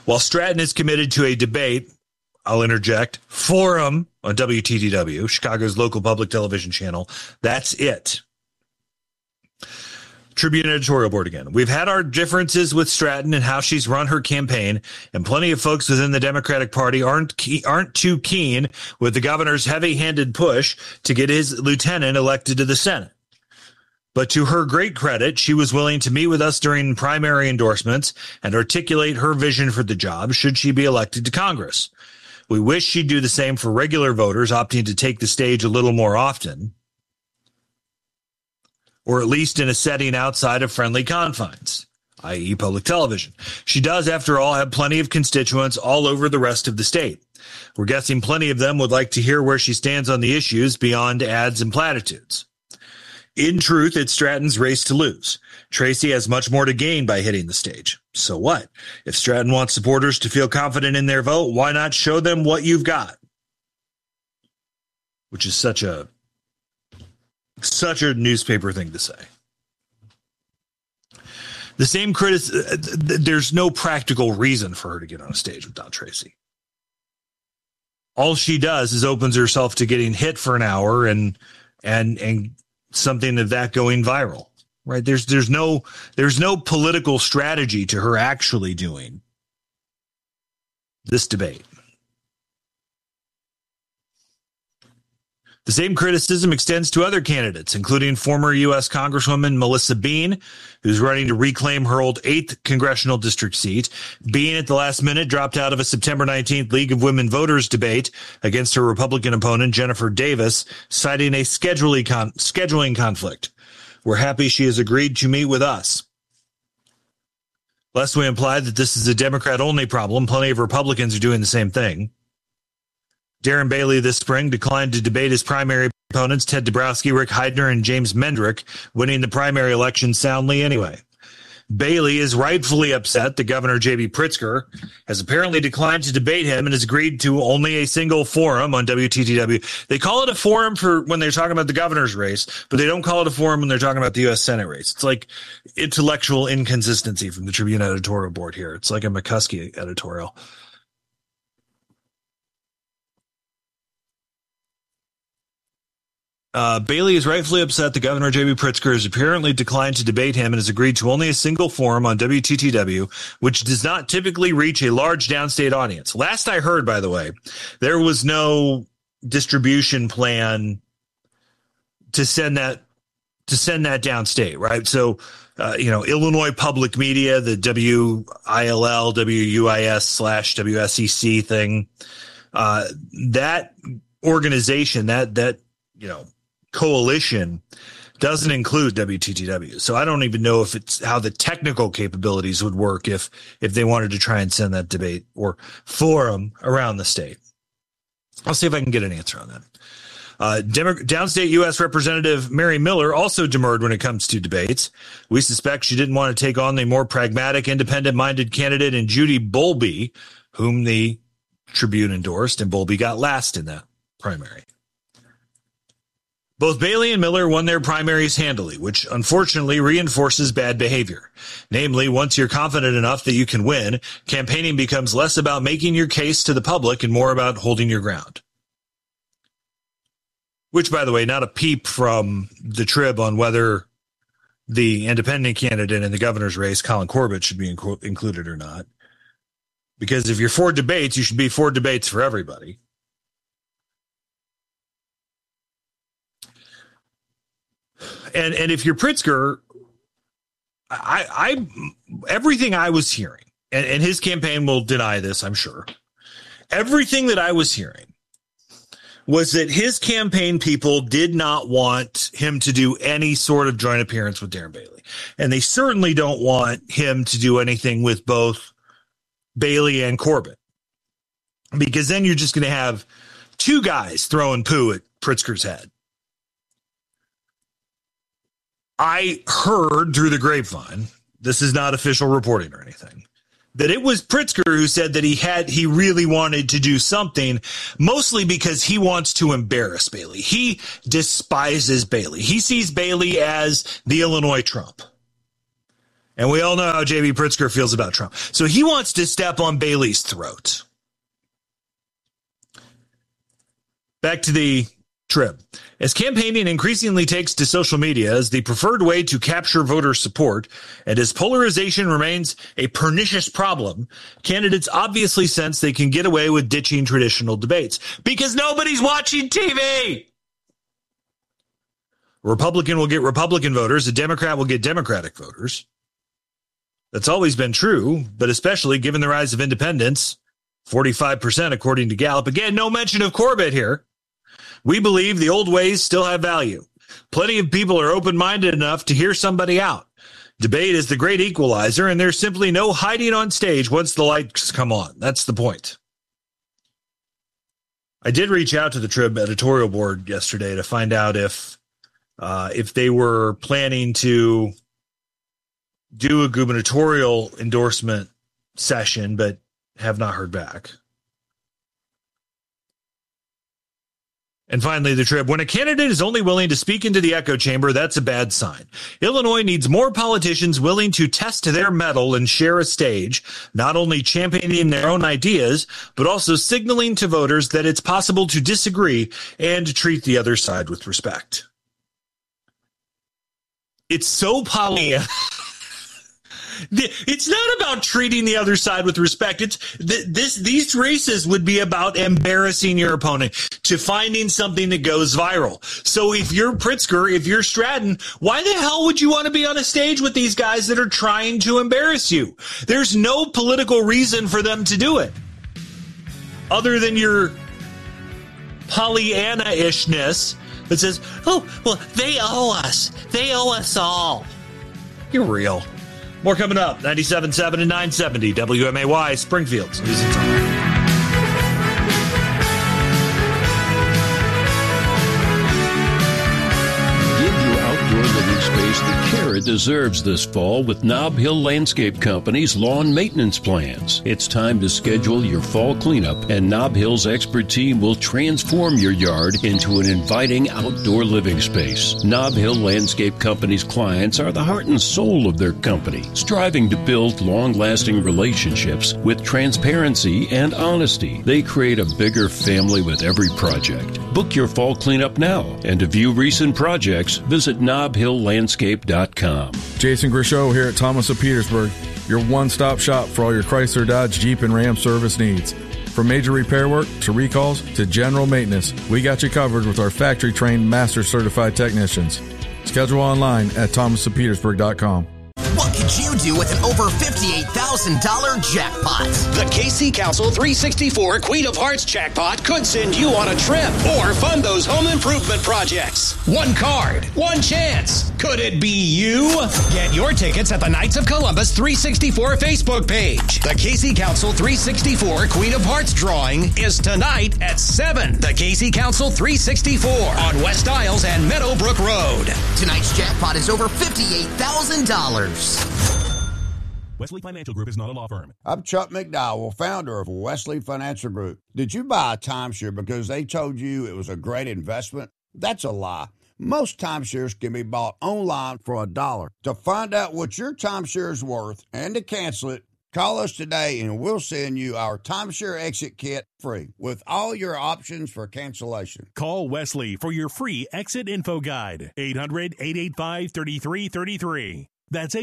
While Stratton is committed to a debate, I'll interject, forum on WTTW, Chicago's local public television channel. That's it. Tribune editorial board again. We've had our differences with Stratton and how she's run her campaign, and plenty of folks within the Democratic Party aren't too keen with the governor's heavy-handed push to get his lieutenant elected to the Senate. But to her great credit, she was willing to meet with us during primary endorsements and articulate her vision for the job should she be elected to Congress. We wish she'd do the same for regular voters opting to take the stage a little more often, or at least in a setting outside of friendly confines, i.e. public television. She does, after all, have plenty of constituents all over the rest of the state. We're guessing plenty of them would like to hear where she stands on the issues beyond ads and platitudes. In truth, it's Stratton's race to lose. Tracy has much more to gain by hitting the stage. So what? If Stratton wants supporters to feel confident in their vote, why not show them what you've got? Which is such a newspaper thing to say. The same there's no practical reason for her to get on a stage without Tracy. All she does is opens herself to getting hit for an hour and something of that going viral, right? There's no political strategy to her actually doing this debate. The same criticism extends to other candidates, including former U.S. Congresswoman Melissa Bean, who's running to reclaim her old 8th congressional district seat. Bean, at the last minute, dropped out of a September 19th League of Women Voters debate against her Republican opponent, Jennifer Davis, citing a scheduling conflict. We're happy she has agreed to meet with us. Lest we imply that this is a Democrat-only problem, plenty of Republicans are doing the same thing. Darren Bailey this spring declined to debate his primary opponents, Ted Dabrowski, Rick Heidner, and James Mendrick, winning the primary election soundly anyway. Bailey is rightfully upset that Governor J.B. Pritzker has apparently declined to debate him and has agreed to only a single forum on WTTW. They call it a forum for when they're talking about the governor's race, but they don't call it a forum when they're talking about the U.S. Senate race. It's like intellectual inconsistency from the Tribune editorial board here. It's like a McCuskey editorial. Bailey is rightfully upset that Governor J.B. Pritzker has apparently declined to debate him and has agreed to only a single forum on WTTW, which does not typically reach a large downstate audience. Last I heard, by the way, there was no distribution plan to send that downstate, right? So, Illinois Public Media, the WILL, WUIS/WSEC thing, that organization, that coalition doesn't include WTTW. So I don't even know if it's how the technical capabilities would work if they wanted to try and send that debate or forum around the state. I'll see if I can get an answer on that. Downstate U.S. Representative Mary Miller also demurred when it comes to debates. We suspect she didn't want to take on the more pragmatic, independent-minded candidate in Judy Bowlby, whom the Tribune endorsed, and Bowlby got last in that primary. Both Bailey and Miller won their primaries handily, which unfortunately reinforces bad behavior. Namely, once you're confident enough that you can win, campaigning becomes less about making your case to the public and more about holding your ground. Which, by the way, not a peep from the Trib on whether the independent candidate in the governor's race, Colin Corbett, should be included or not. Because if you're for debates, you should be for debates for everybody. And if you're Pritzker, I everything I was hearing, and his campaign will deny this, I'm sure. Everything that I was hearing was that his campaign people did not want him to do any sort of joint appearance with Darren Bailey. And they certainly don't want him to do anything with both Bailey and Corbett. Because then you're just going to have two guys throwing poo at Pritzker's head. I heard through the grapevine, this is not official reporting or anything, that it was Pritzker who said that he really wanted to do something, mostly because he wants to embarrass Bailey. He despises Bailey. He sees Bailey as the Illinois Trump. And we all know how J.B. Pritzker feels about Trump. So he wants to step on Bailey's throat. Back to the Trib. As campaigning increasingly takes to social media as the preferred way to capture voter support, and as polarization remains a pernicious problem, candidates obviously sense they can get away with ditching traditional debates because nobody's watching TV. A Republican will get Republican voters. A Democrat will get Democratic voters. That's always been true, but especially given the rise of independents, 45% according to Gallup. Again, no mention of Corbett here. We believe the old ways still have value. Plenty of people are open-minded enough to hear somebody out. Debate is the great equalizer, and there's simply no hiding on stage once the lights come on. That's the point. I did reach out to the Trib editorial board yesterday to find out if they were planning to do a gubernatorial endorsement session, but have not heard back. And finally, the Trib. When a candidate is only willing to speak into the echo chamber, that's a bad sign. Illinois needs more politicians willing to test their mettle and share a stage, not only championing their own ideas, but also signaling to voters that it's possible to disagree and treat the other side with respect. It's so Pollyanna. It's not about treating the other side with respect. These races would be about embarrassing your opponent, to finding something that goes viral. So if you're Pritzker, if you're Stratton, why the hell would you want to be on a stage with these guys that are trying to embarrass you? There's no political reason for them to do it other than your Pollyanna-ishness that says, oh, well, they owe us. They owe us all. You're real. More coming up, 97.7 and 970 WMAY, Springfield's News and Talk. Space the care it deserves this fall with Nob Hill Landscape Company's lawn maintenance plans. It's time to schedule your fall cleanup, and Nob Hill's expert team will transform your yard into an inviting outdoor living space. Nob Hill Landscape Company's clients are the heart and soul of their company, striving to build long-lasting relationships with transparency and honesty. They create a bigger family with every project. Book your fall cleanup now, and to view recent projects, visit NobHillLandscape.com. Jason Grishow here at Thomas of Petersburg, your one-stop shop for all your Chrysler, Dodge, Jeep, and Ram service needs. From major repair work to recalls to general maintenance, we got you covered with our factory-trained, master-certified technicians. Schedule online at thomasofpetersburg.com. What could you do with an over $58,000 jackpot? The KC Council 364 Queen of Hearts jackpot could send you on a trip or fund those home improvement projects. One card, one chance. Could it be you? Get your tickets at the Knights of Columbus 364 Facebook page. The KC Council 364 Queen of Hearts drawing is tonight at 7. The KC Council 364 on West Isles and Meadowbrook Road. Tonight's jackpot is over $58,000. Wesley Financial Group is not a law firm. I'm Chuck McDowell, founder of Wesley Financial Group. Did you buy a timeshare because they told you it was a great investment? That's a lie. Most timeshares can be bought online for $1. To find out what your timeshare is worth and to cancel it, call us today and we'll send you our timeshare exit kit free with all your options for cancellation. Call Wesley for your free exit info guide. 800-885-3333. That's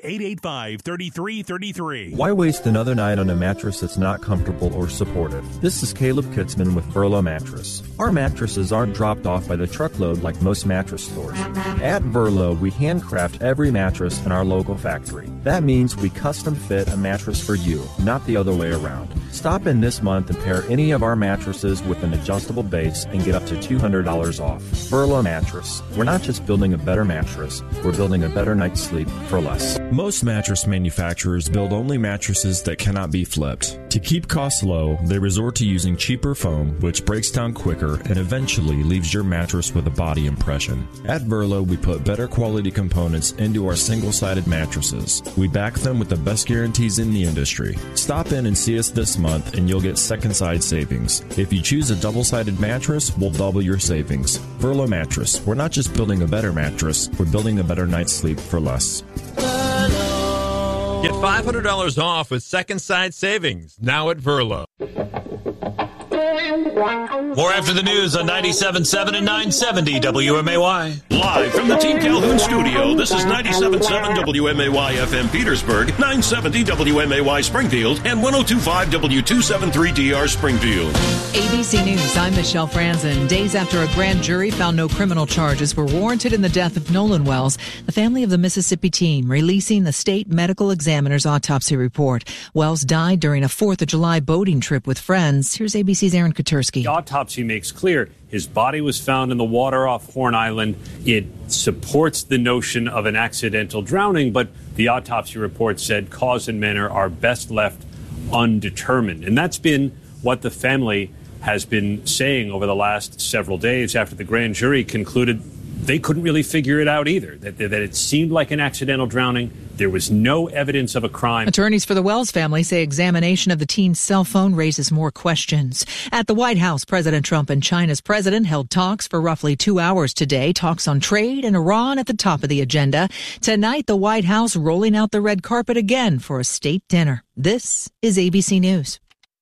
800-885-3333. Why waste another night on a mattress that's not comfortable or supportive? This is Caleb Kitzman with Verlo Mattress. Our mattresses aren't dropped off by the truckload like most mattress stores. At Verlo, we handcraft every mattress in our local factory. That means we custom fit a mattress for you, not the other way around. Stop in this month and pair any of our mattresses with an adjustable base and get up to $200 off. Verlo Mattress. We're not just building a better mattress, we're building a better night's sleep for less. Most mattress manufacturers build only mattresses that cannot be flipped. To keep costs low, they resort to using cheaper foam, which breaks down quicker and eventually leaves your mattress with a body impression. At Verlo, we put better quality components into our single-sided mattresses. We back them with the best guarantees in the industry. Stop in and see us this month and you'll get second side savings. If you choose a double-sided mattress, we'll double your savings. Verlo Mattress. We're not just building a better mattress, we're building a better night's sleep for less. Get $500 off with Second Sight Savings, now at Verlo. More after the news on 97.7 and 970 WMAY. Live from the Team Calhoun studio, this is 97.7 WMAY FM Petersburg, 970 WMAY Springfield, and 102.5 W273DR Springfield. ABC News, I'm Michelle Franzen. Days after a grand jury found no criminal charges were warranted in the death of Nolan Wells, the family of the Mississippi teen releasing the state medical examiner's autopsy report. Wells died during a 4th of July boating trip with friends. Here's ABC's Aaron Katersky. The autopsy makes clear his body was found in the water off Horn Island. It supports the notion of an accidental drowning, but the autopsy report said cause and manner are best left undetermined. And that's been what the family has been saying over the last several days after the grand jury concluded they couldn't really figure it out either, that it seemed like an accidental drowning. There was no evidence of a crime. Attorneys for the Wells family say examination of the teen's cell phone raises more questions. At the White House, President Trump and China's president held talks for roughly 2 hours today. Talks on trade and Iran at the top of the agenda. Tonight, the White House rolling out the red carpet again for a state dinner. This is ABC News.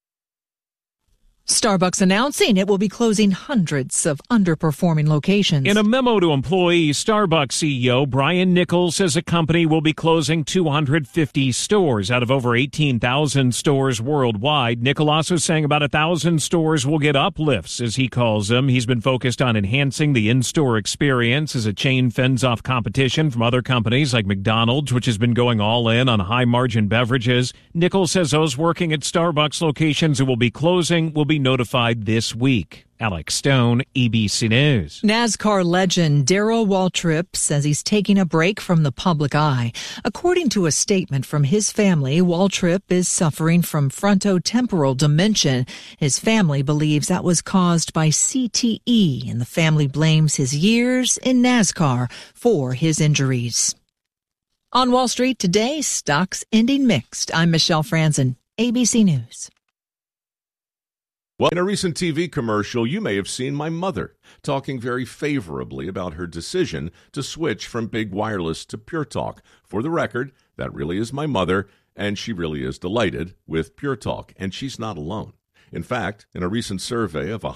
Starbucks announcing it will be closing hundreds of underperforming locations. In a memo to employees, Starbucks CEO Brian Nichols says the company will be closing 250 stores out of over 18,000 stores worldwide. Nichols also saying about 1,000 stores will get uplifts, as he calls them. He's been focused on enhancing the in-store experience as a chain fends off competition from other companies like McDonald's, which has been going all in on high-margin beverages. Nichols says those working at Starbucks locations who will be closing will be notified this week. Alex Stone, ABC News. NASCAR legend Darrell Waltrip says he's taking a break from the public eye. According to a statement from his family, Waltrip is suffering from frontotemporal dementia. His family believes that was caused by CTE, and the family blames his years in NASCAR for his injuries. On Wall Street today, stocks ending mixed. I'm Michelle Franzen, ABC News. Well, in a recent TV commercial, you may have seen my mother talking very favorably about her decision to switch from Big Wireless to Pure Talk. For the record, that really is my mother, and she really is delighted with Pure Talk, and she's not alone. In fact, in a recent survey of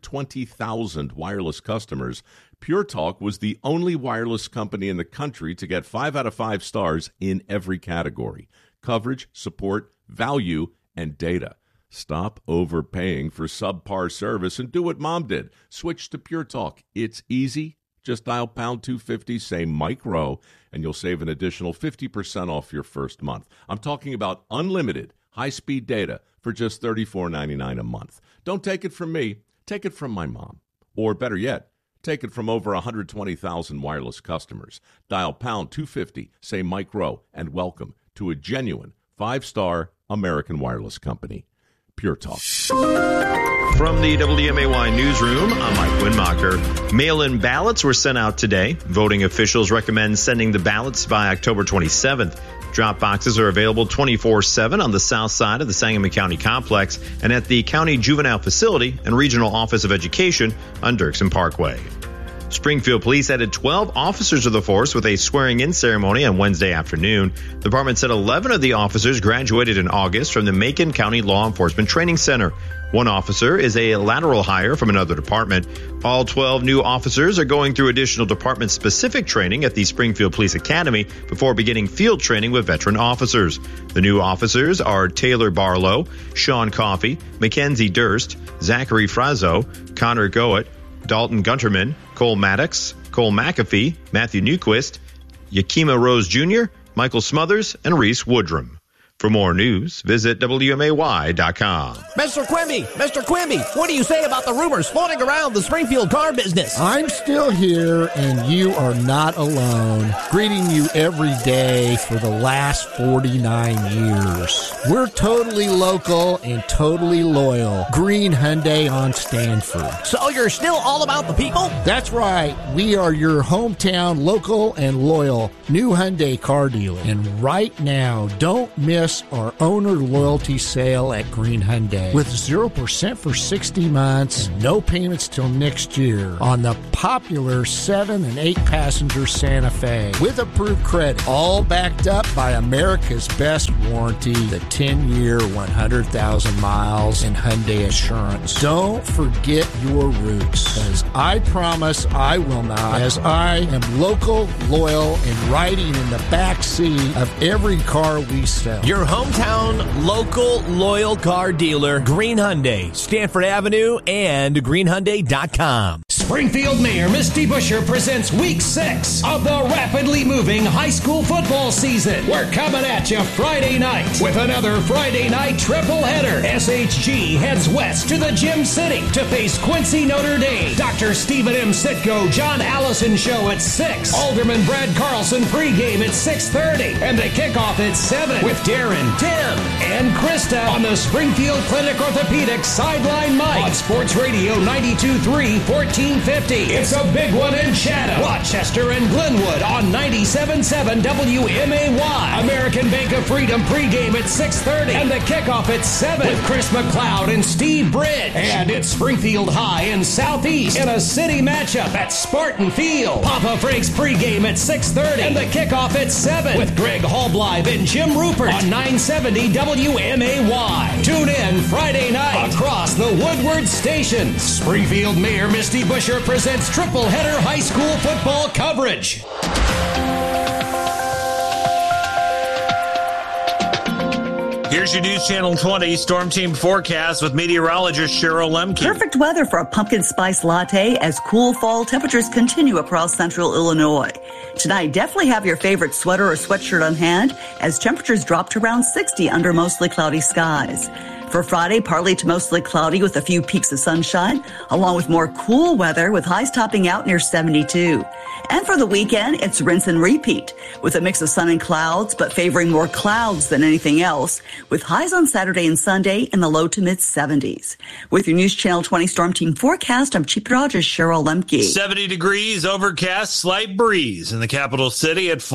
120,000 wireless customers, Pure Talk was the only wireless company in the country to get 5 out of 5 stars in every category: coverage, support, value, and data. Stop overpaying for subpar service and do what Mom did. Switch to Pure Talk. It's easy. Just dial pound 250, say Mike Rowe, and you'll save an additional 50% off your first month. I'm talking about unlimited high-speed data for just $34.99 a month. Don't take it from me. Take it from my mom. Or better yet, take it from over 120,000 wireless customers. Dial pound 250, say Mike Rowe, and welcome to a genuine 5-star American wireless company. Pure Talk. From the WMAY newsroom, I'm Mike Winmacher. Mail-in ballots were sent out today. Voting officials recommend sending the ballots by October 27th. Drop boxes are available 24/7 on the south side of the Sangamon County Complex and at the County Juvenile Facility and Regional Office of Education on Dirksen Parkway. Springfield Police added 12 officers to the force with a swearing-in ceremony on Wednesday afternoon. The department said 11 of the officers graduated in August from the Macon County Law Enforcement Training Center. One officer is a lateral hire from another department. All 12 new officers are going through additional department-specific training at the Springfield Police Academy before beginning field training with veteran officers. The new officers are Taylor Barlow, Sean Coffey, Mackenzie Durst, Zachary Frazzo, Connor Goet, Dalton Gunterman, Cole Maddox, Cole McAfee, Matthew Newquist, Yakima Rose Jr., Michael Smothers, and Reese Woodrum. For more news, visit WMAY.com. Mr. Quimby, what do you say about the rumors floating around the Springfield car business? I'm still here, and you are not alone. Greeting you every day for the last 49 years. We're totally local and totally loyal. Green Hyundai on Stanford. So you're still all about the people? That's right. We are your hometown local and loyal new Hyundai car dealer. And right now, don't miss us our owner loyalty sale at Green Hyundai with 0% for 60 months and no payments till next year on the popular 7 and 8 passenger Santa Fe with approved credit, all backed up by America's best warranty, the 10-year, 100,000 miles in Hyundai Assurance. Don't forget your roots, as I promise I will not, as I am local, loyal, and riding in the back seat of every car we sell. Your hometown local loyal car dealer, Green Hyundai, Stanford Avenue, and greenhyundai.com. Springfield Mayor Misty Buscher presents Week 6 of the rapidly moving high school football season. We're coming at you Friday night with another Friday night triple header. SHG heads west to the Gym City to face Quincy Notre Dame. Dr. Stephen M. Sitko, John Allison show at 6. Alderman Brad Carlson pregame at 6:30. And the kickoff at 7 with Darren, Tim, and Krista on the Springfield Clinic Orthopedics Sideline Mic on Sports Radio 92.3, 1450. It's a big one in Chatham, Rochester, and Glenwood on 97.7 WMAY. American Bank of Freedom pregame at 6:30 and the kickoff at 7 with Chris McLeod and Steve Bridge. And it's Springfield High and Southeast in a city matchup at Spartan Field. Papa Frank's pregame at 6:30 and the kickoff at 7 with Greg Hallbleib and Jim Rupert on 970 WMAY. Tune in Friday night across the Woodward stations. Springfield Mayor Misty Buscher presents triple header high school football coverage. Here's your News Channel 20 Storm Team forecast with meteorologist Cheryl Lemke. Perfect weather for a pumpkin spice latte as cool fall temperatures continue across central Illinois. Tonight, definitely have your favorite sweater or sweatshirt on hand as temperatures drop to around 60 under mostly cloudy skies. For Friday, partly to mostly cloudy with a few peaks of sunshine, along with more cool weather with highs topping out near 72. And for the weekend, it's rinse and repeat with a mix of sun and clouds, but favoring more clouds than anything else, with highs on Saturday and Sunday in the low to mid 70s. With your News Channel 20 Storm Team forecast, I'm Chief Meteorologist Cheryl Lemke. 70 degrees, overcast, slight breeze in the capital city at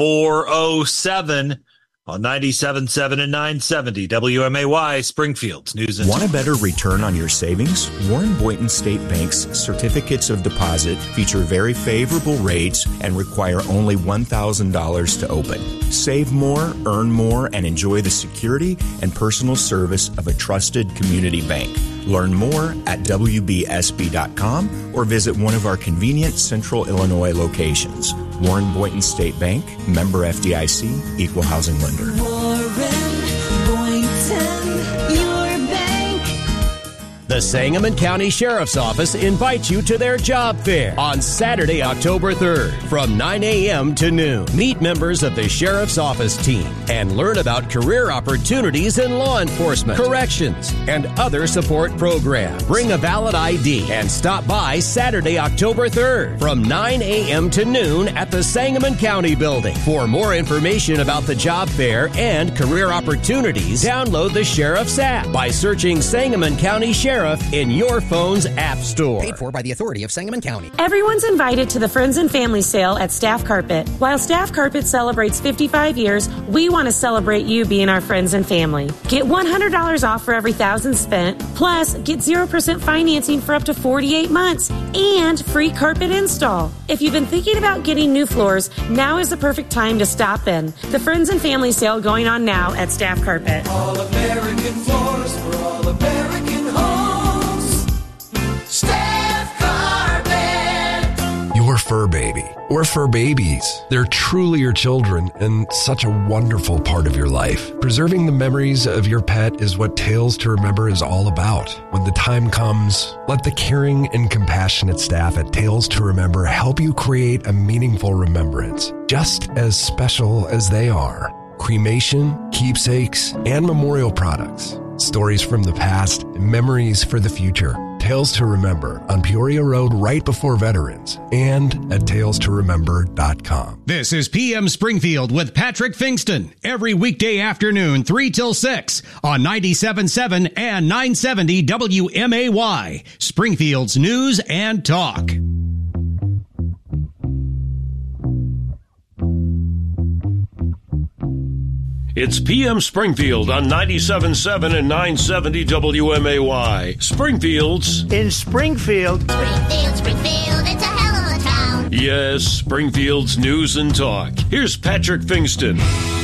4:07. On 97.7 and 970 WMAY, Springfield's News and Want a better return on your savings? Warren Boynton State Bank's certificates of deposit feature very favorable rates and require only $1,000 to open. Save more, earn more, and enjoy the security and personal service of a trusted community bank. Learn more at WBSB.com or visit one of our convenient Central Illinois locations. Warren Boynton State Bank, member FDIC, equal housing lender. Warren Boynton, your bank. The Sangamon County Sheriff's Office invites you to their job fair on Saturday, October 3rd from 9 a.m. to noon. Meet members of the Sheriff's Office team and learn about career opportunities in law enforcement, corrections, and other support programs. Bring a valid ID and stop by Saturday, October 3rd from 9 a.m. to noon at the Sangamon County Building. For more information about the job fair and career opportunities, download the Sheriff's app by searching Sangamon County Sheriff in your phone's app store. Paid for by the authority of Sangamon County. Everyone's invited to the Friends and Family Sale at Staff Carpet. While Staff Carpet celebrates 55 years, we want to celebrate you being our friends and family. Get $100 off for every $1,000 spent, plus get 0% financing for up to 48 months and free carpet install. If you've been thinking about getting new floors, now is the perfect time to stop in. The Friends and Family Sale going on now at Staff Carpet. All American floors for all American homes. Staff Carpet. Your fur baby, or fur babies. They're truly your children and such a wonderful part of your life. Preserving the memories of your pet is what Tales to Remember is all about. When the time comes, let the caring and compassionate staff at Tales to Remember help you create a meaningful remembrance, just as special as they are. Cremation, keepsakes, and memorial products. Stories from the past, and memories for the future. Tales to Remember on Peoria Road right before Veterans and at talestoremember.com. This is PM Springfield with Patrick Fingston. Every weekday afternoon, 3 till 6 on 97.7 and 970 WMAY. Springfield's News and Talk. It's PM Springfield on 97.7 and 970 WMAY. Springfield's in Springfield. Springfield, it's a hell of a town. Yes, Springfield's news and talk. Here's Patrick Fingston.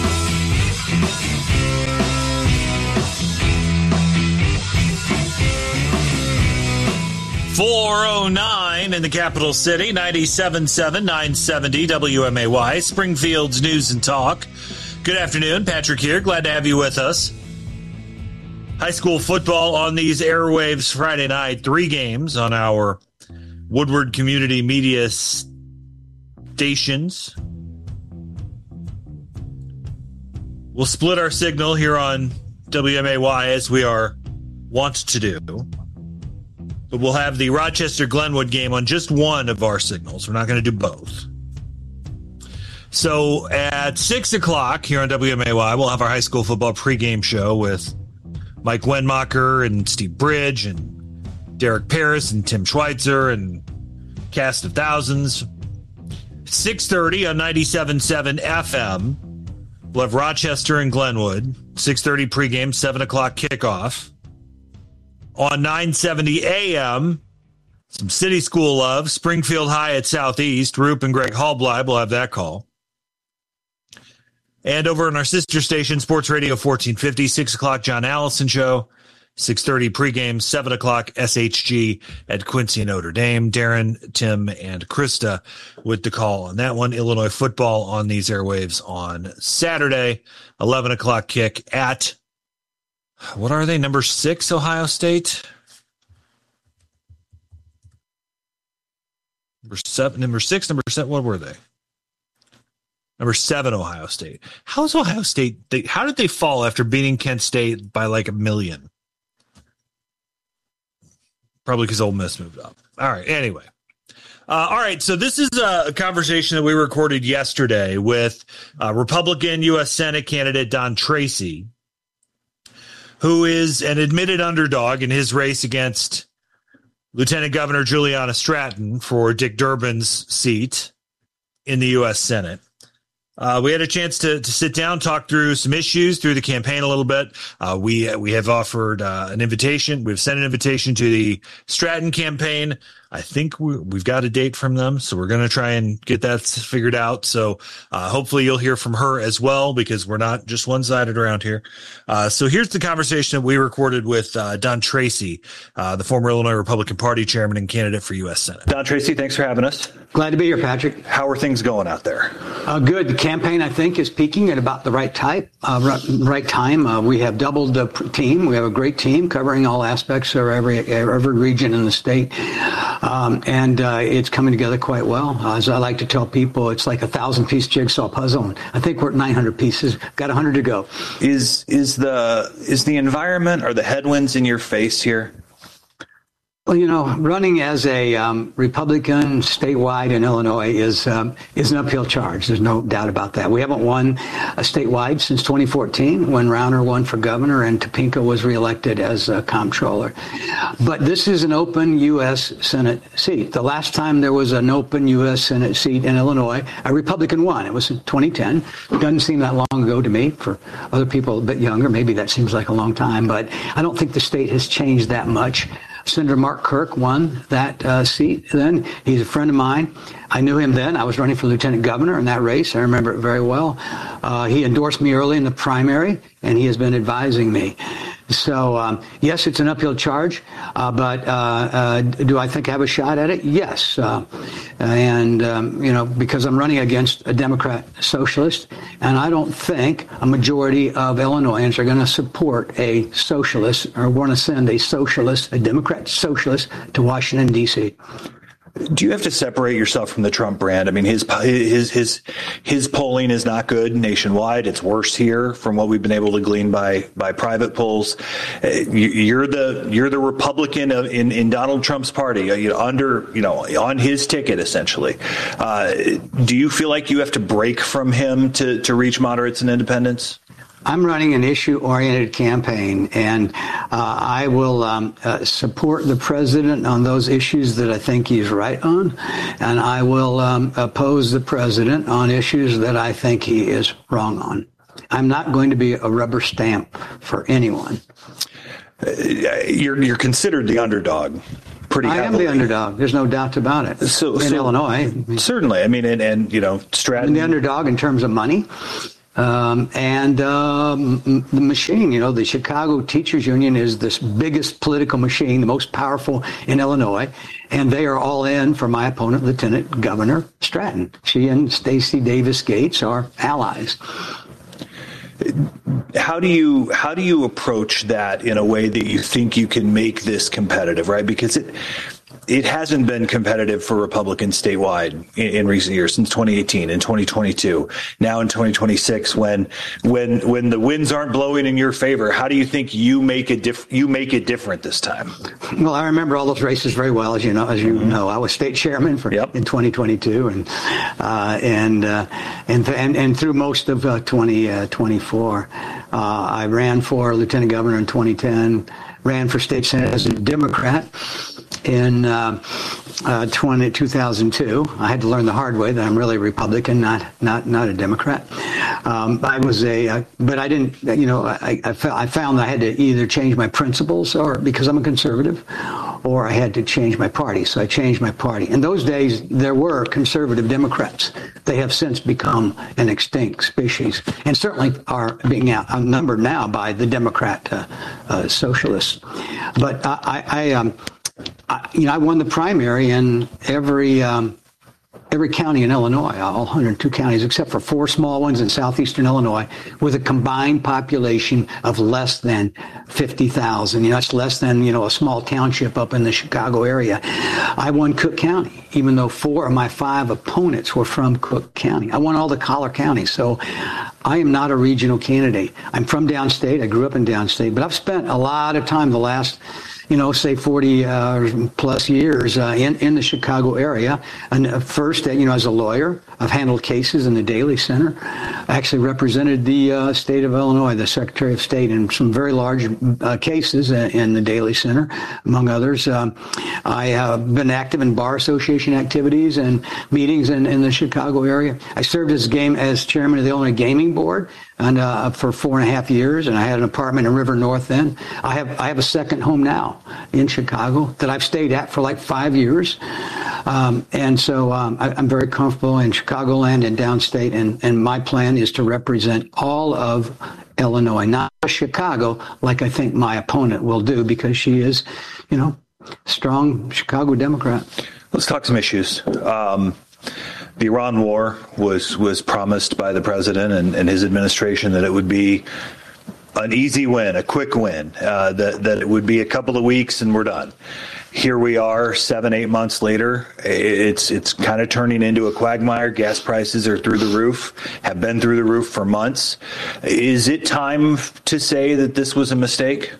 4:09 in the capital city, 97.7, 970 WMAY, Springfield's News and Talk. Good afternoon, Patrick here. Glad to have you with us. High school football on these airwaves Friday night. 3 games on our Woodward Community Media stations. We'll split our signal here on WMAY as we are wont to do. But we'll have the Rochester-Glenwood game on just one of our signals. We're not going to do both. So at 6 o'clock here on WMAY, we'll have our high school football pregame show with Mike Wenmacher and Steve Bridge and Derek Paris and Tim Schweitzer and cast of thousands. 6:30 on 97.7 FM. We'll have Rochester and Glenwood. 6:30 pregame, 7 o'clock kickoff. On 970 AM, some city school love. Springfield High at Southeast. Roop and Greg Hallbleib will have that call. And over on our sister station, Sports Radio 1450, 6 o'clock, John Allison Show. 6:30 pregame, 7 o'clock, SHG at Quincy and Notre Dame. Darren, Tim, and Krista with the call on that one. Illinois football on these airwaves on Saturday, 11 o'clock kick at, what are they, number 6, Ohio State? Number 6, number 7, what were they? Number 7, Ohio State. How's Ohio State? How did they fall after beating Kent State by like 1 million? Probably because Ole Miss moved up. All right. Anyway. All right. So this is a conversation that we recorded yesterday with Republican U.S. Senate candidate Don Tracy, who is an admitted underdog in his race against Lieutenant Governor Juliana Stratton for Dick Durbin's seat in the U.S. Senate. We had a chance to sit down, talk through some issues through the campaign a little bit. We have offered an invitation. We've sent an invitation to the Stratton campaign. I think we've got a date from them, so we're going to try and get that figured out. So hopefully you'll hear from her as well, because we're not just one-sided around here. So here's the conversation that we recorded with Don Tracy, the former Illinois Republican Party chairman and candidate for U.S. Senate. Don Tracy, thanks for having us. Glad to be here, Patrick. How are things going out there? Good. The campaign, I think, is peaking at about the right time. We have doubled the team. We have a great team covering all aspects of every region in the state. And it's coming together quite well. As I like to tell people, it's like a 1,000-piece jigsaw puzzle. And I think we're at 900 pieces. Got 100 to go. Is the environment or the headwinds in your face here? Well, running as a Republican statewide in Illinois is an uphill charge. There's no doubt about that. We haven't won a statewide since 2014, when Rauner won for governor and Topinka was reelected as comptroller. But this is an open U.S. Senate seat. The last time there was an open U.S. Senate seat in Illinois, a Republican won. It was in 2010. It doesn't seem that long ago to me. For other people a bit younger, maybe that seems like a long time. But I don't think the state has changed that much. Senator Mark Kirk won that seat then. He's a friend of mine. I knew him then. I was running for lieutenant governor in that race. I remember it very well. He endorsed me early in the primary, and he has been advising me. So, yes, it's an uphill charge, but do I think I have a shot at it? Yes. Because I'm running against a Democrat socialist, and I don't think a majority of Illinoisans are going to support a socialist or want to send a Democrat socialist to Washington, D.C. Do you have to separate yourself from the Trump brand? I mean, his polling is not good nationwide. It's worse here from what we've been able to glean by private polls. You're the Republican in Donald Trump's party, on his ticket essentially. Do you feel like you have to break from him to reach moderates and independents? I'm running an issue-oriented campaign, and I will support the president on those issues that I think he's right on, and I will oppose the president on issues that I think he is wrong on. I'm not going to be a rubber stamp for anyone. You're considered the underdog. Pretty heavily. I am the underdog. There's no doubt about it. In Illinois, certainly. I mean, and Stratton. I'm the underdog in terms of money, and the machine. The Chicago Teachers Union is this biggest political machine, the most powerful in Illinois, and they are all in for my opponent, Lieutenant Governor Stratton. She and Stacey Davis Gates are allies. How do you approach that in a way that you think you can make this competitive, right? Because it hasn't been competitive for Republicans statewide in recent years, since 2018 and 2022. Now in 2026, when the winds aren't blowing in your favor, how do you think you make it different this time? Well, I remember all those races very well, as you know. I was state chairman in 2022, and through most of 2024. I ran for lieutenant governor in 2010. Ran for state senate as a Democrat in 2002. I had to learn the hard way that I'm really a Republican, not a Democrat. But I didn't. I found that I had to either change my principles, or because I'm a conservative, or I had to change my party. So I changed my party. In those days, there were conservative Democrats. They have since become an extinct species, and certainly are being outnumbered now by the Democrat socialists. But I won the primary in every county in Illinois, all 102 counties, except for 4 small ones in southeastern Illinois, with a combined population of less than 50,000. That's less than, a small township up in the Chicago area. I won Cook County, even though 4 of my 5 opponents were from Cook County. I won all the collar counties. So I am not a regional candidate. I'm from downstate. I grew up in downstate, but I've spent a lot of time the last say 40 plus years in the Chicago area. And first, as a lawyer, I've handled cases in the Daly Center. I actually represented the state of Illinois, the Secretary of State, in some very large cases in the Daly Center, among others. I have been active in bar association activities and meetings in the Chicago area. I served as chairman of the Illinois Gaming Board and for 4.5 years, and I had an apartment in River North then. I have a second home now in Chicago that I've stayed at for like 5 years. And so I'm very comfortable in Chicagoland and downstate, and my plan is to represent all of Illinois, not Chicago, like I think my opponent will do, because she is, strong Chicago Democrat. Let's talk some issues. The Iran war was promised by the president and his administration that it would be an easy win, a quick win, that it would be a couple of weeks and we're done. Here we are 7-8 months later. It's kind of turning into a quagmire. Gas prices are through the roof, have been through the roof for months. Is it time to say that this was a mistake?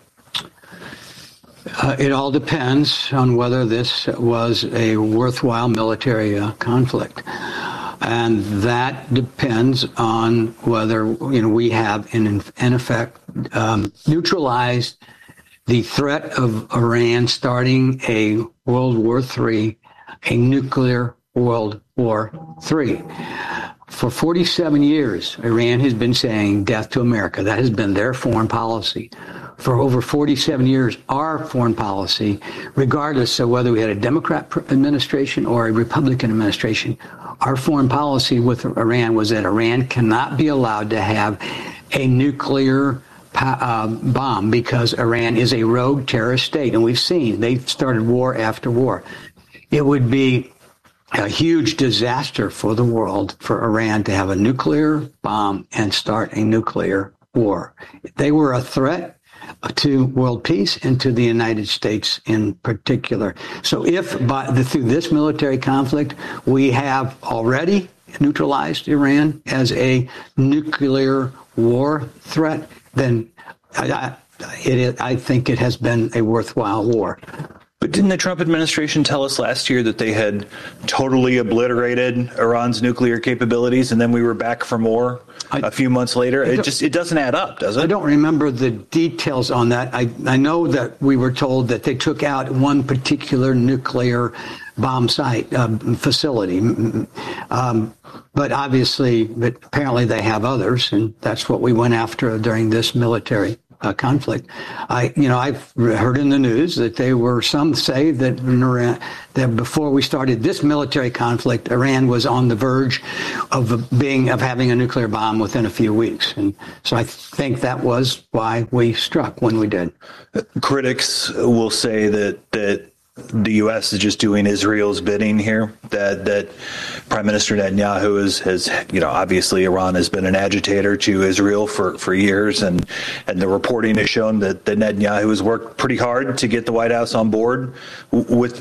It all depends on whether this was a worthwhile military conflict. And that depends on whether we have, in effect, neutralized the threat of Iran starting a World War III, a nuclear World War III. For 47 years, Iran has been saying death to America. That has been their foreign policy. For over 47 years, our foreign policy, regardless of whether we had a Democrat administration or a Republican administration, our foreign policy with Iran was that Iran cannot be allowed to have a nuclear bomb, because Iran is a rogue terrorist state. And we've seen they've started war after war. It would be a huge disaster for the world for Iran to have a nuclear bomb and start a nuclear war. They were a threat to world peace and to the United States in particular. So if through this military conflict we have already neutralized Iran as a nuclear war threat, then I think it has been a worthwhile war. But didn't the Trump administration tell us last year that they had totally obliterated Iran's nuclear capabilities, and then we were back for more a few months later? It doesn't add up, does it? I don't remember the details on that. I know that we were told that they took out one particular nuclear bomb site facility, but apparently they have others, and that's what we went after during this military conflict. I've heard in the news that some say that before we started this military conflict, Iran was on the verge of having a nuclear bomb within a few weeks. And so I think that was why we struck when we did. Critics will say that the U.S. is just doing Israel's bidding here, that Prime Minister Netanyahu has obviously Iran has been an agitator to Israel for years, and the reporting has shown that Netanyahu has worked pretty hard to get the White House on board with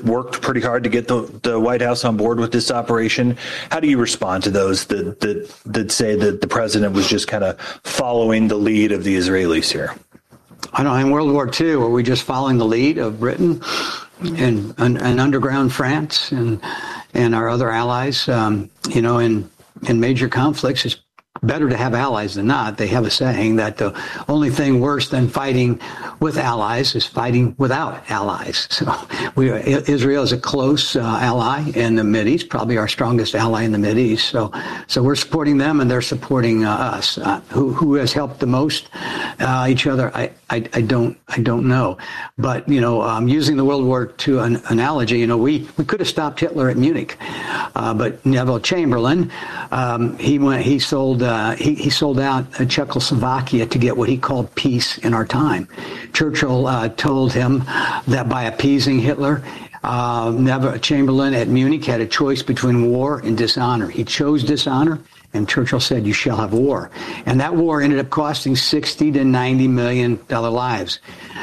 this operation. How do you respond to those that say that the president was just kind of following the lead of the Israelis here? I don't know. In World War II, were we just following the lead of Britain and underground France and our other allies? In major conflicts, it's better to have allies than not. They have a saying that the only thing worse than fighting with allies is fighting without allies. So Israel is a close ally in the Mideast, probably our strongest ally in the Mideast. So we're supporting them, and they're supporting us. Who has helped the most each other? I don't know. But using the World War II analogy, we could have stopped Hitler at Munich, but Neville Chamberlain he sold out Czechoslovakia to get what he called peace in our time. Churchill told him that by appeasing Hitler, Neville Chamberlain at Munich had a choice between war and dishonor. He chose dishonor, and Churchill said, "You shall have war." And that war ended up costing $60 to $90 million lives.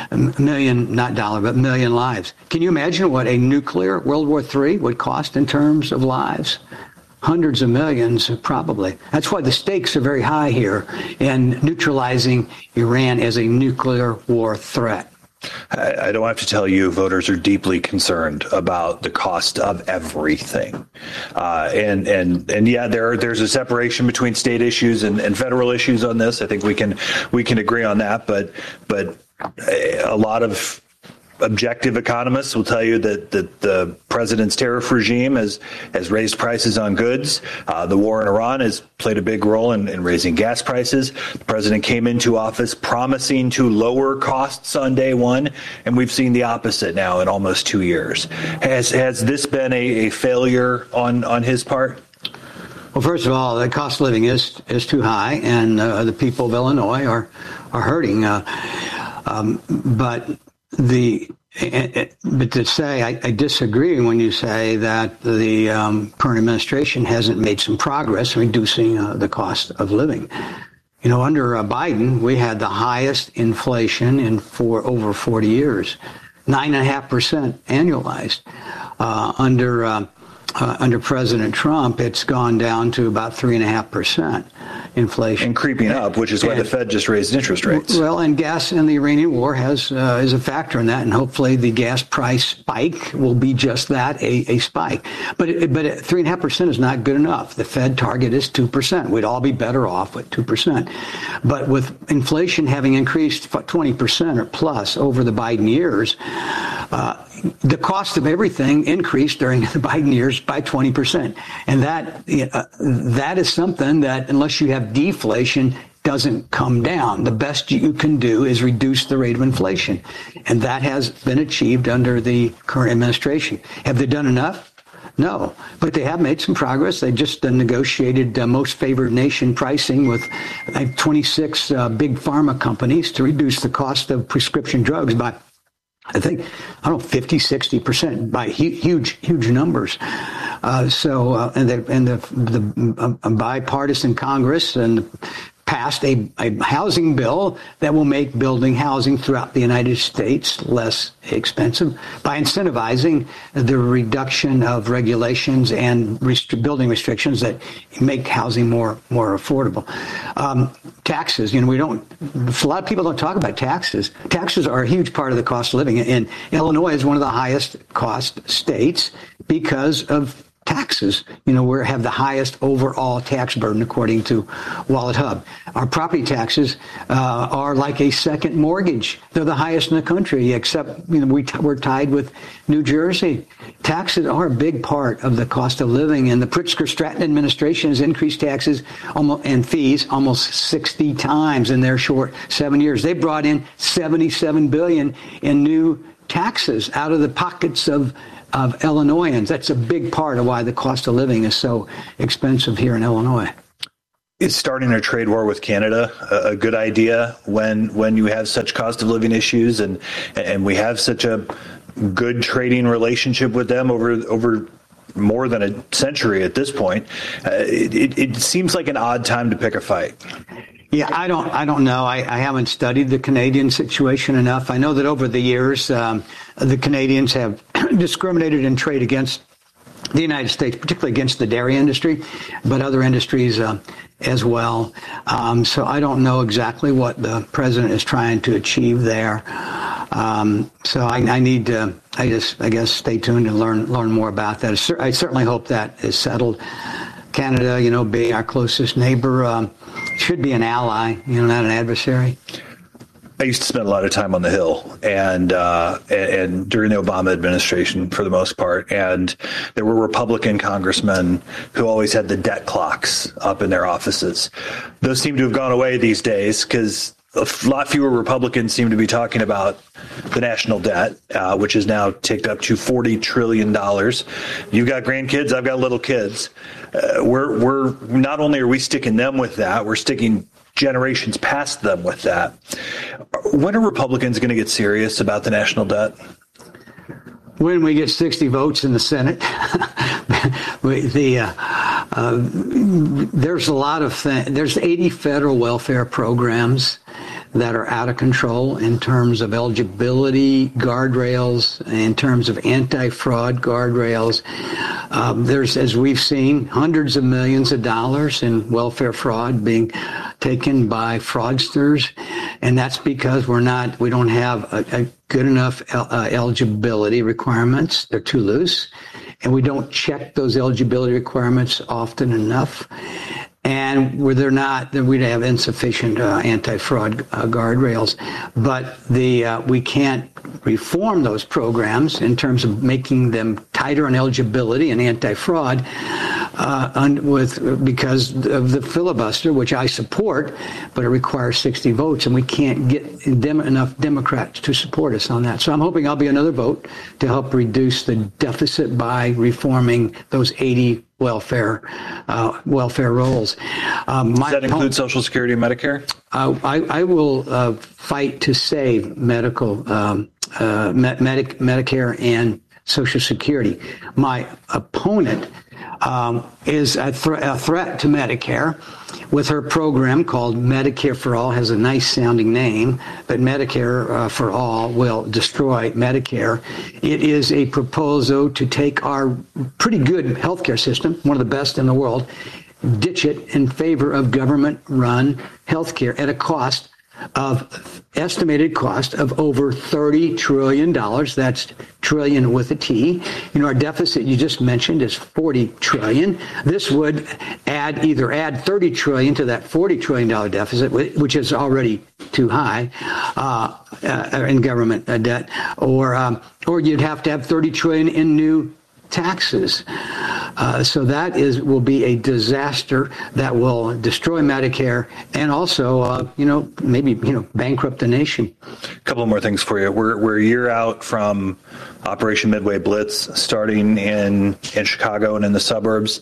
Million lives. Can you imagine what a nuclear World War III would cost in terms of lives? Hundreds of millions, probably. That's why the stakes are very high here in neutralizing Iran as a nuclear war threat. I don't have to tell you, voters are deeply concerned about the cost of everything. And yeah, there's a separation between state issues and federal issues on this. I think we can agree on that, but a lot of objective economists will tell you that the president's tariff regime has raised prices on goods. The war in Iran has played a big role in raising gas prices. The president came into office promising to lower costs on day one, and we've seen the opposite now in almost 2 years. Has this been a failure on his part? Well, first of all, the cost of living is too high, and the people of Illinois are hurting. But to say, I disagree when you say that the current administration hasn't made some progress in reducing the cost of living. Under Biden, we had the highest inflation in over 40 years, 9.5% annualized. Under President Trump, it's gone down to about 3.5% inflation. And creeping up, which is why the Fed just raised interest rates. Well, and gas in the Iranian war is a factor in that, and hopefully the gas price spike will be just that, a spike. But 3.5% is not good enough. The Fed target is 2%. We'd all be better off with 2%. But with inflation having increased 20% or plus over the Biden years, the cost of everything increased during the Biden years by 20%. And that is something that, unless you have deflation, doesn't come down. The best you can do is reduce the rate of inflation. And that has been achieved under the current administration. Have they done enough? No, but they have made some progress. They just negotiated most favored nation pricing with 26 big pharma companies to reduce the cost of prescription drugs by, I think, 50, 60%, by huge numbers. And the bipartisan Congress and passed a housing bill that will make building housing throughout the United States less expensive by incentivizing the reduction of regulations and building restrictions that make housing more affordable. Taxes, a lot of people don't talk about taxes. Taxes are a huge part of the cost of living. And Illinois is one of the highest cost states because of taxes. We have the highest overall tax burden according to Wallet Hub. Our property taxes are like a second mortgage. They're the highest in the country, except we're tied with New Jersey. Taxes are a big part of the cost of living, and the Pritzker-Stratton administration has increased taxes and fees almost 60 times in their short 7 years. They brought in $77 billion in new taxes out of the pockets of Illinoisans. That's a big part of why the cost of living is so expensive here in Illinois. Is starting a trade war with Canada a good idea when you have such cost of living issues and we have such a good trading relationship with them over more than a century at this point? It seems like an odd time to pick a fight. Yeah, I don't know. I haven't studied the Canadian situation enough. I know that over the years, the Canadians have discriminated in trade against the United States, particularly against the dairy industry, but other industries as well. So I don't know exactly what the president is trying to achieve there. So I need to, I guess, stay tuned and learn more about that. I certainly hope that is settled. Canada, being our closest neighbor, should be an ally, not an adversary. I used to spend a lot of time on the Hill and during the Obama administration for the most part. And there were Republican congressmen who always had the debt clocks up in their offices. Those seem to have gone away these days because a lot fewer Republicans seem to be talking about the national debt, which is now ticked up to $40 trillion. You've got grandkids, I've got little kids. We're not only are we sticking them with that, we're sticking generations past them with that. When are Republicans going to get serious about the national debt? When we get 60 votes in the Senate. There's a lot of things. There's 80 federal welfare programs that are out of control in terms of eligibility guardrails, in terms of anti-fraud guardrails. There's, as we've seen, hundreds of millions of dollars in welfare fraud being taken by fraudsters, and that's because we don't have a good enough eligibility requirements. They're too loose, and we don't check those eligibility requirements often enough. And where they're not, then we'd have insufficient anti-fraud guardrails. But we can't reform those programs in terms of making them tighter on eligibility and anti-fraud because of the filibuster, which I support, but it requires 60 votes, and we can't get enough Democrats to support us on that. So I'm hoping I'll be another vote to help reduce the deficit by reforming those 80 welfare rolls. Does that include Social Security and Medicare? I will fight to save Medicare and Social Security. My opponent is a threat to Medicare with her program called Medicare for All. Has a nice sounding name, but Medicare for All will destroy Medicare. It is a proposal to take our pretty good healthcare system, one of the best in the world, ditch it in favor of government-run healthcare at a estimated cost of over $30 trillion. That's trillion with a T. Our deficit you just mentioned is $40 trillion. This would either add $30 trillion to that $40 trillion deficit, which is already too high in government debt, or you'd have to have $30 trillion in new taxes. So that will be a disaster that will destroy Medicare and also, maybe bankrupt the nation. A couple more things for you. We're a year out from Operation Midway Blitz starting in Chicago and in the suburbs.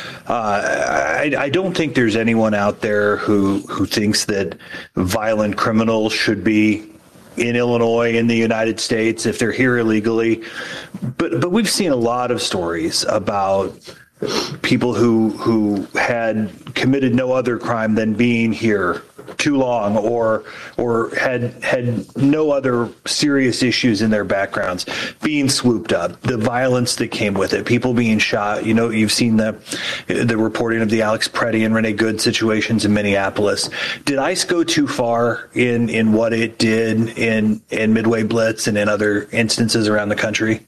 I don't think there's anyone out there who thinks that violent criminals should be in Illinois, in the United States, if they're here illegally. But we've seen a lot of stories about people who had committed no other crime than being here too long or had no other serious issues in their backgrounds being swooped up, the violence that came with it, people being shot. You've seen the reporting of the Alex Preddy and Renee Good situations in Minneapolis. Did ICE go too far in what it did in Midway Blitz and in other instances around the country?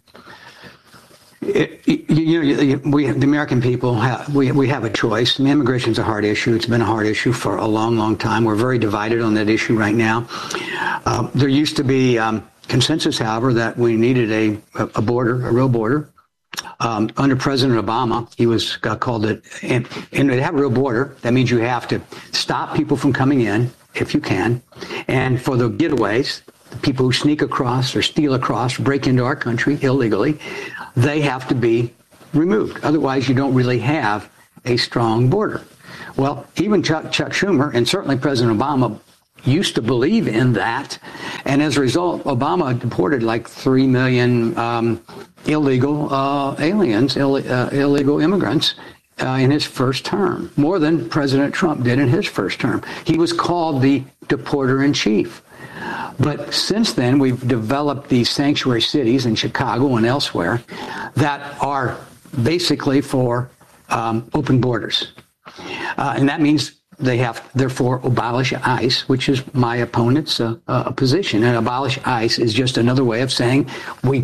The American people we have a choice. Immigration is a hard issue. It's been a hard issue for a long, long time. We're very divided on that issue right now. There used to be consensus, however, that we needed a border, a real border. Under President Obama, he was called it, and to have a real border, that means you have to stop people from coming in if you can, and for the getaways, the people who sneak across or steal across, break into our country illegally, they have to be removed. Otherwise, you don't really have a strong border. Well, even Chuck Schumer and certainly President Obama used to believe in that. And as a result, Obama deported like 3 million illegal aliens, illegal immigrants in his first term, more than President Trump did in his first term. He was called the deporter-in-chief. But since then, we've developed these sanctuary cities in Chicago and elsewhere that are basically for open borders. And that means they have, therefore, abolish ICE, which is my opponent's position. And abolish ICE is just another way of saying we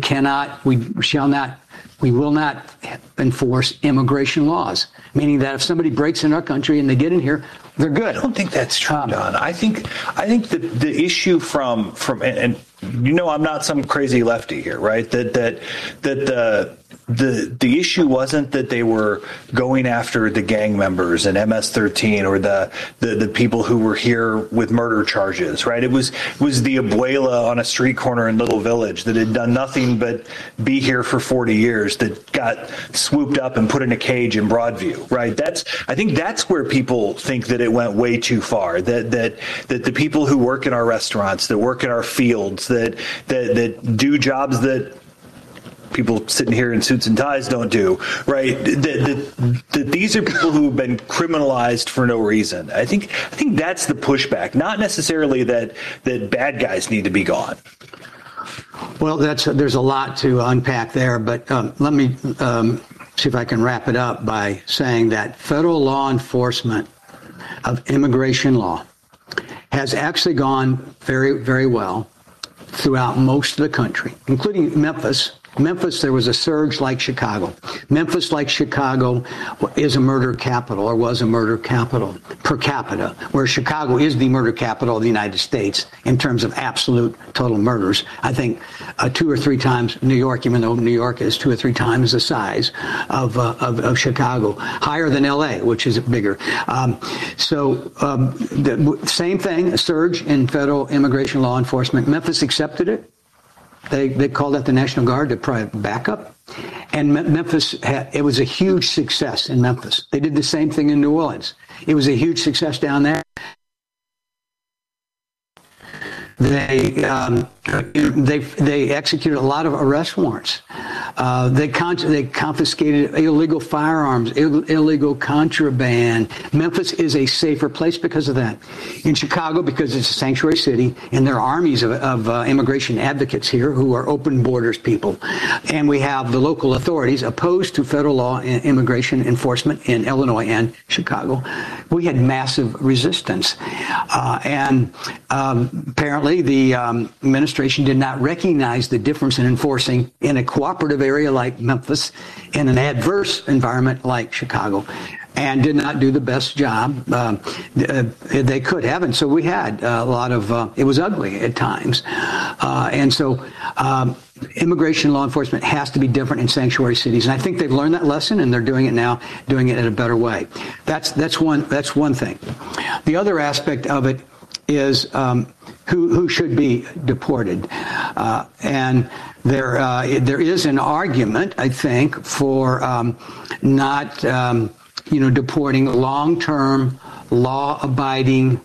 will not enforce immigration laws, meaning that if somebody breaks in our country and they get in here, they're good. I don't think that's true, Don. I think that the issue from and I'm not some crazy lefty here, right? That the issue wasn't that they were going after the gang members and MS-13 or the people who were here with murder charges, right? It was the abuela on a street corner in Little Village that had done nothing but be here for 40 years that got swooped up and put in a cage in Broadview, right? I think that's where people think that it went way too far. That the people who work in our restaurants, that work in our fields, that do jobs that people sitting here in suits and ties don't do, right? That these are people who have been criminalized for no reason. I think that's the pushback, not necessarily that bad guys need to be gone. Well, there's a lot to unpack there, but let me see if I can wrap it up by saying that federal law enforcement of immigration law has actually gone very, very well throughout most of the country, including Memphis. Memphis, there was a surge like Chicago. Memphis, like Chicago, is a murder capital, or was a murder capital per capita, where Chicago is the murder capital of the United States in terms of absolute total murders. I think 2 or 3 times New York, even though New York is 2 or 3 times the size of Chicago, higher than L.A., which is bigger. The same thing, a surge in federal immigration law enforcement. Memphis accepted it. They called out the National Guard to provide backup. And Memphis, it was a huge success in Memphis. They did the same thing in New Orleans. It was a huge success down there. They executed a lot of arrest warrants. They confiscated illegal firearms, illegal contraband. Memphis is a safer place because of that. In Chicago, because it's a sanctuary city, and there are armies of immigration advocates here who are open borders people. And we have the local authorities opposed to federal law and immigration enforcement in Illinois and Chicago. We had massive resistance. Apparently the administration did not recognize the difference in enforcing in a cooperative area like Memphis in an adverse environment like Chicago, and did not do the best job they could have. And so we had a lot of, it was ugly at times. Immigration law enforcement has to be different in sanctuary cities. And I think they've learned that lesson, and they're doing it now, doing it in a better way. That's one thing. The other aspect of it is who should be deported. And there is an argument, I think, for not deporting long-term, law-abiding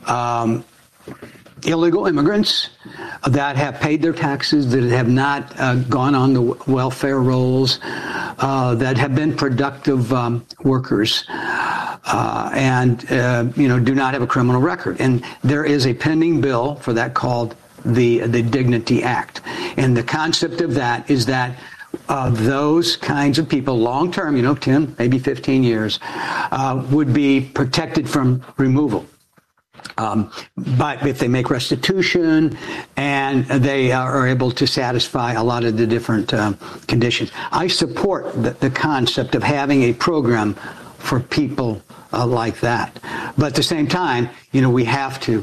illegal immigrants that have paid their taxes, that have not gone on the welfare rolls, that have been productive workers and do not have a criminal record. And there is a pending bill for that called the Dignity Act. And the concept of that is that those kinds of people, long term, 10, maybe 15 years, would be protected from removal. But if they make restitution and they are able to satisfy a lot of the different conditions, I support the concept of having a program for people like that. But at the same time, we have to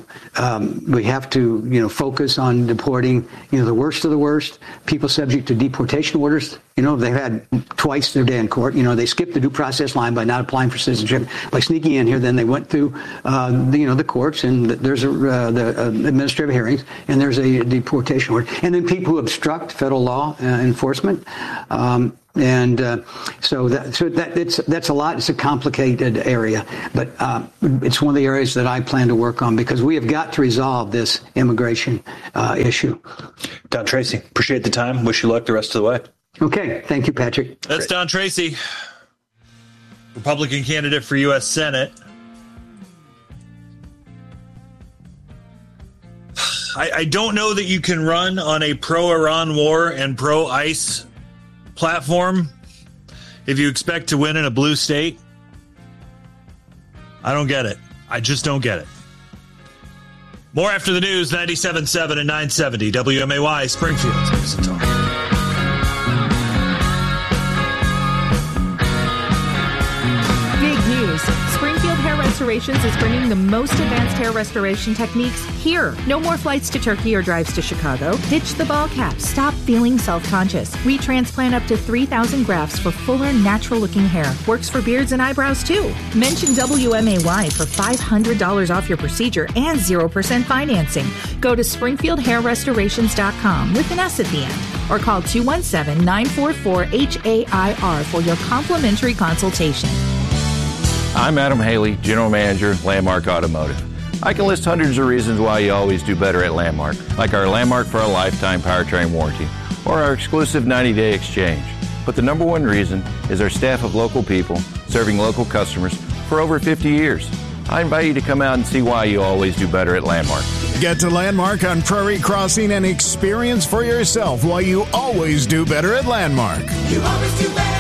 focus on deporting, the worst of the worst, people subject to deportation orders. They've had twice their day in court. They skipped the due process line by not applying for citizenship, by sneaking in here. Then they went through, the courts, and there's the administrative hearings, and there's a deportation order. And then people who obstruct federal law enforcement. So that's a lot. It's a complicated area, but it's one of the areas that I plan to work on because we have got to resolve this immigration issue. Don Tracy, appreciate the time. Wish you luck the rest of the way. Okay. Thank you, Patrick. That's Don Tracy, Republican candidate for U.S. Senate. I don't know that you can run on a pro-Iran war and pro-ICE platform if you expect to win in a blue state. I don't get it. I just don't get it. More after the news, 97.7 and 970 WMAY Springfield. News and Talk. Big news. Springfield Hair Restorations is bringing the most advanced hair restoration techniques here. No more flights to Turkey or drives to Chicago. Ditch the ball cap. Stop feeling self-conscious. We transplant up to 3,000 grafts for fuller, natural-looking hair. Works for beards and eyebrows, too. Mention WMAY for $500 off your procedure and 0% financing. Go to SpringfieldHairRestorations.com with an S at the end. Or call 217-944-HAIR for your complimentary consultation. I'm Adam Haley, General Manager, Landmark Automotive. I can list hundreds of reasons why you always do better at Landmark, like our Landmark for a Lifetime powertrain warranty or our exclusive 90-day exchange. But the number one reason is our staff of local people serving local customers for over 50 years. I invite you to come out and see why you always do better at Landmark. Get to Landmark on Prairie Crossing and experience for yourself why you always do better at Landmark. You always do better.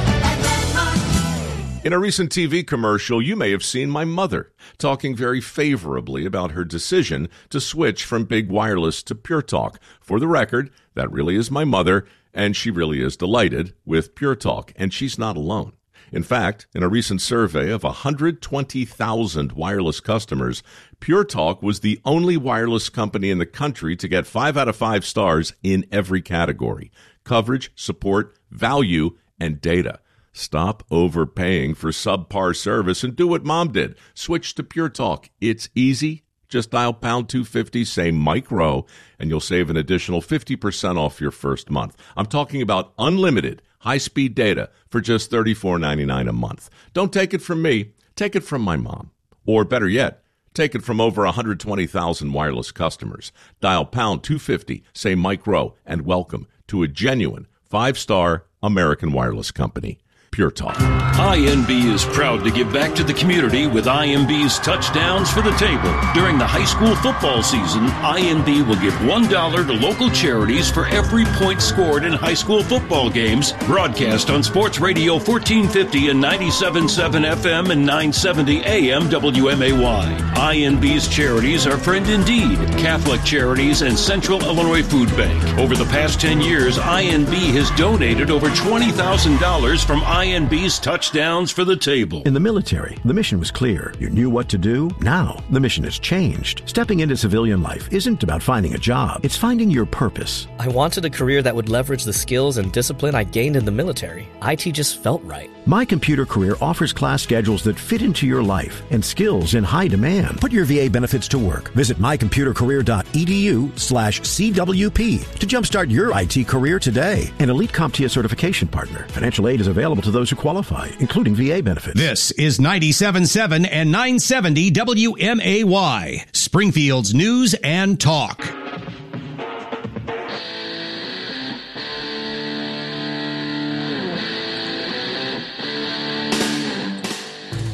In a recent TV commercial, you may have seen my mother talking very favorably about her decision to switch from big wireless to Pure Talk. For the record, that really is my mother, and she really is delighted with Pure Talk, and she's not alone. In fact, in a recent survey of 120,000 wireless customers, Pure Talk was the only wireless company in the country to get 5 out of 5 stars in every category: coverage, support, value, and data. Stop overpaying for subpar service and do what Mom did. Switch to Pure Talk. It's easy. Just dial pound 250, say Mike Rowe, and you'll save an additional 50% off your first month. I'm talking about unlimited high-speed data for just $34.99 a month. Don't take it from me. Take it from my mom. Or better yet, take it from over 120,000 wireless customers. Dial pound 250, say Mike Rowe, and welcome to a genuine 5-star American wireless company. Pure Talk. INB is proud to give back to the community with INB's Touchdowns for the Table. During the high school football season, INB will give $1 to local charities for every point scored in high school football games, broadcast on Sports Radio 1450 and 97.7 FM and 970 AM WMAY. INB's charities are Friend Indeed, Catholic Charities, and Central Illinois Food Bank. Over the past 10 years, INB has donated over $20,000 from INB's Touchdowns for the Table. In the military, the mission was clear. You knew what to do. Now, the mission has changed. Stepping into civilian life isn't about finding a job. It's finding your purpose. I wanted a career that would leverage the skills and discipline I gained in the military. IT just felt right. My Computer Career offers class schedules that fit into your life and skills in high demand. Put your VA benefits to work. Visit mycomputercareer.edu/CWP to jumpstart your IT career today. An elite CompTIA certification partner. Financial aid is available to those who qualify, including VA benefits. This is 97.7 and 970 WMAY, Springfield's News and Talk.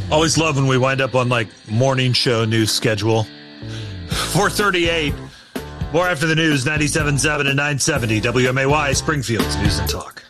Always love when we wind up on like morning show news schedule. 4:38. More after the news, 97.7 and 970 WMAY, Springfield's News and Talk.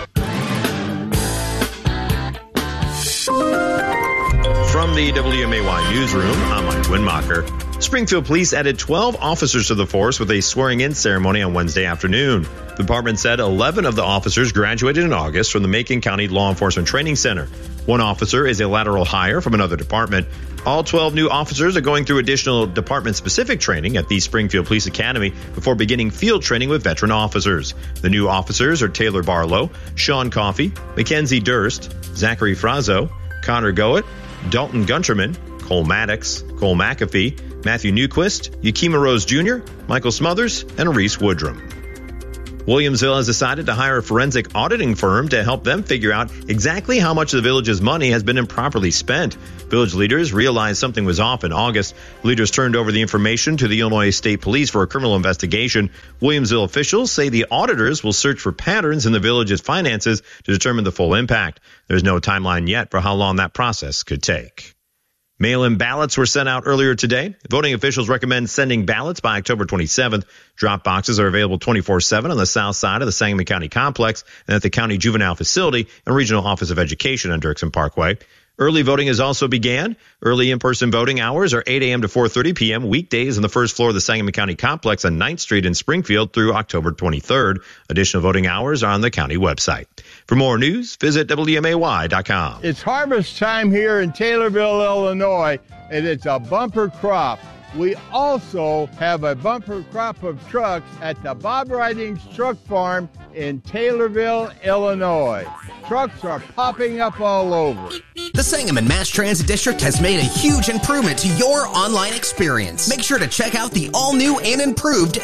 From the WMAY newsroom, I'm Mike Winmacher. Springfield Police added 12 officers to the force with a swearing-in ceremony on Wednesday afternoon. The department said 11 of the officers graduated in August from the Macon County Law Enforcement Training Center. One officer is a lateral hire from another department. All 12 new officers are going through additional department-specific training at the Springfield Police Academy before beginning field training with veteran officers. The new officers are Taylor Barlow, Sean Coffey, Mackenzie Durst, Zachary Frazzo, Connor Goet, Dalton Gunterman, Cole Maddox, Cole McAfee, Matthew Newquist, Yakima Rose Jr., Michael Smothers, and Reese Woodrum. Williamsville has decided to hire a forensic auditing firm to help them figure out exactly how much of the village's money has been improperly spent. Village leaders realized something was off in August. Leaders turned over the information to the Illinois State Police for a criminal investigation. Williamsville officials say the auditors will search for patterns in the village's finances to determine the full impact. There's no timeline yet for how long that process could take. Mail-in ballots were sent out earlier today. Voting officials recommend sending ballots by October 27th. Drop boxes are available 24/7 on the south side of the Sangamon County Complex and at the County Juvenile Facility and Regional Office of Education on Dirksen Parkway. Early voting has also began. Early in-person voting hours are 8 a.m. to 4:30 p.m. weekdays on the first floor of the Sangamon County Complex on 9th Street in Springfield through October 23rd. Additional voting hours are on the county website. For more news, visit WMAY.com. It's harvest time here in Taylorville, Illinois, and it's a bumper crop. We also have a bumper crop of trucks at the Bob Ridings Truck Farm in Taylorville, Illinois. Trucks are popping up all over. The Sangamon Mass Transit District has made a huge improvement to your online experience. Make sure to check out the all-new and improved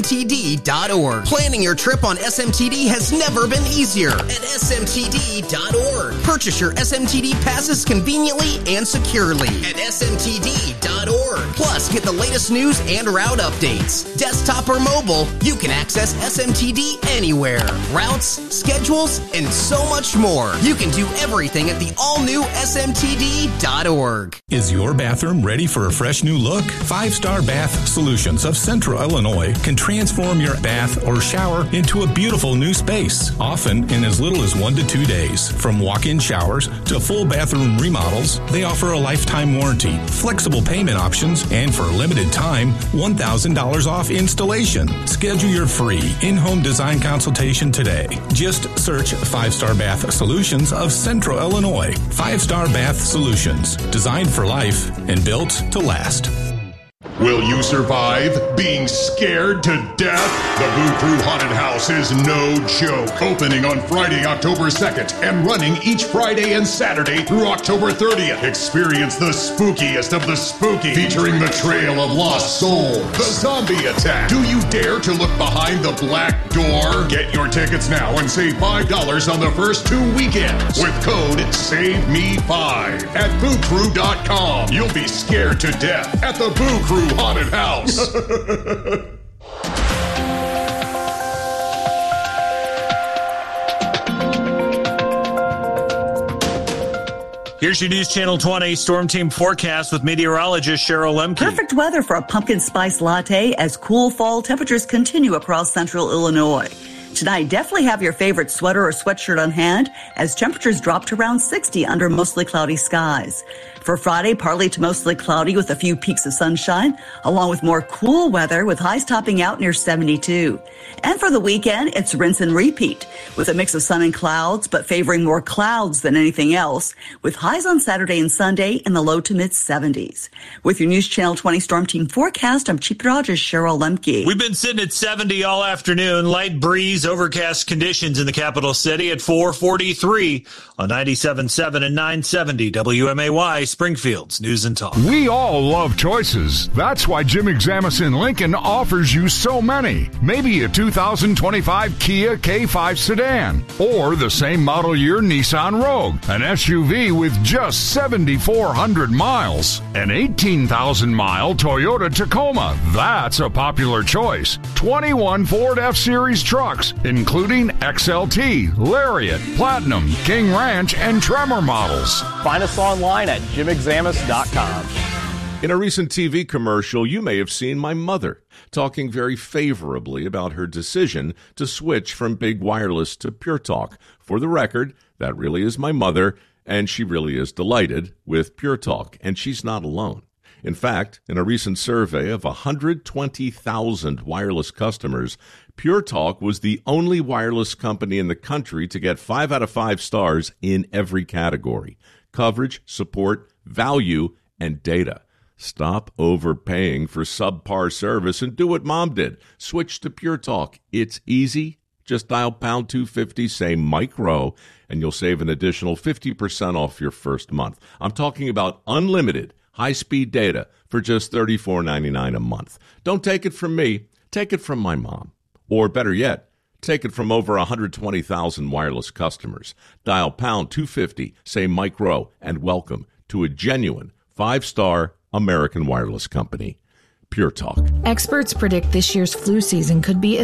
SMTD.org. Planning your trip on SMTD has never been easier at SMTD.org. Purchase your SMTD passes conveniently and securely at SMTD.org. Plus, get the latest news and route updates. Desktop or mobile, you can access SMTD anywhere. Routes, schedules, and so much more. You can do everything at the all-new SMTD.org. Is your bathroom ready for a fresh new look? 5-Star Bath Solutions of Central Illinois can transform your bath or shower into a beautiful new space, often in as little as 1 to 2 days. From walk-in showers to full bathroom remodels, they offer a lifetime warranty, flexible payment options, and for a limited time, $1,000 off installation. Schedule your free in-home design consultation today. Just search 5-Star Bath Solutions of Central Illinois. 5-Star Bath Solutions, designed for life and built to last. Will you survive being scared to death? The Boo Crew Haunted House is no joke. Opening on Friday, October 2nd and running each Friday and Saturday through October 30th. Experience the spookiest of the spooky, featuring the Trail of Lost Souls, the Zombie Attack. Do you dare to look behind the black door? Get your tickets now and save $5 on the first 2 weekends with code SAVEME5 at BooCrew.com. You'll be scared to death at the Boo Crew Haunted House. Here's your News Channel 20 Storm Team forecast with meteorologist Cheryl Lemke. Perfect weather for a pumpkin spice latte as cool fall temperatures continue across central Illinois. Tonight, definitely have your favorite sweater or sweatshirt on hand as temperatures drop to around 60 under mostly cloudy skies. For Friday, partly to mostly cloudy with a few peaks of sunshine, along with more cool weather with highs topping out near 72. And for the weekend, it's rinse and repeat with a mix of sun and clouds, but favoring more clouds than anything else, with highs on Saturday and Sunday in the low to mid 70s. With your News Channel 20 Storm Team forecast, I'm Chief Meteorologist Cheryl Lemke. We've been sitting at 70 all afternoon. Light breeze, overcast conditions in the capital city at 4:43 on 97.7 and 970 WMAY. Springfield's News and Talk. We all love choices. That's why Jim Examison Lincoln offers you so many. Maybe a 2025 Kia K5 sedan, or the same model year Nissan Rogue, an SUV with just 7,400 miles. An 18,000-mile Toyota Tacoma. That's a popular choice. 21 Ford F-Series trucks, including XLT, Lariat, Platinum, King Ranch, and Tremor models. Find us online at JimExamus.com. In a recent TV commercial, you may have seen my mother talking very favorably about her decision to switch from big wireless to Pure Talk. For the record, that really is my mother, and she really is delighted with Pure Talk, and she's not alone. In fact, in a recent survey of 120,000 wireless customers, Pure Talk was the only wireless company in the country to get 5 out of 5 stars in every category: coverage, support, value, and data. Stop overpaying for subpar service and do what Mom did. Switch to Pure Talk. It's easy. Just dial pound 250, say Mike Rowe, and you'll save an additional 50% off your first month. I'm talking about unlimited high-speed data for just $34.99 a month. Don't take it from me. Take it from my mom. Or better yet, take it from over 120,000 wireless customers. Dial pound 250, say Mike Rowe, and welcome to a genuine 5-star American wireless company. Pure Talk. Experts predict this year's flu season could be